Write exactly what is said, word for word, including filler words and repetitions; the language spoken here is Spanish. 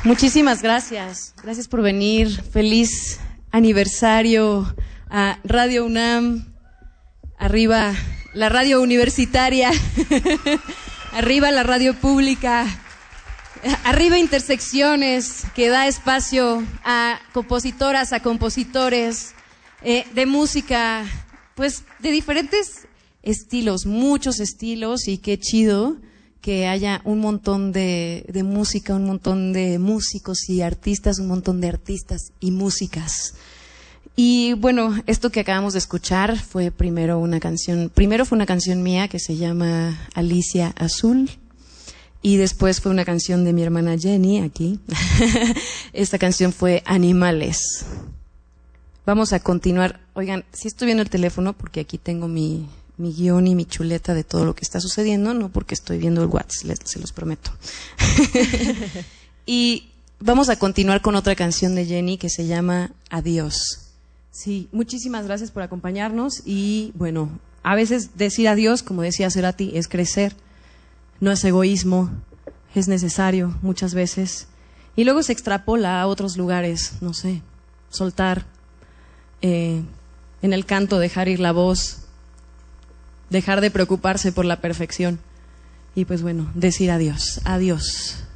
Muchísimas gracias. Gracias por venir. Feliz aniversario a Radio UNAM. Arriba la radio universitaria. Arriba la radio pública. Arriba Intersecciones, que da espacio a compositoras, a compositores eh, de música, pues de diferentes estilos, muchos estilos, y qué chido que haya un montón de, de música, un montón de músicos y artistas, un montón de artistas y músicas. Y bueno, esto que acabamos de escuchar fue primero una canción, primero fue una canción mía que se llama Alicia Azul, y después fue una canción de mi hermana Jenny, aquí. Esta canción fue Animales. Vamos a continuar. Oigan, sí estoy viendo el teléfono porque aquí tengo mi... mi guión y mi chuleta de todo lo que está sucediendo, no porque estoy viendo el WhatsApp, les, se los prometo. Y vamos a continuar con otra canción de Jenny que se llama Adiós. Sí, muchísimas gracias por acompañarnos y bueno, a veces decir adiós, como decía Cerati, es crecer, no es egoísmo, es necesario muchas veces. Y luego se extrapola a otros lugares, no sé, soltar, eh, en el canto dejar ir la voz, dejar de preocuparse por la perfección y pues bueno, decir adiós, adiós.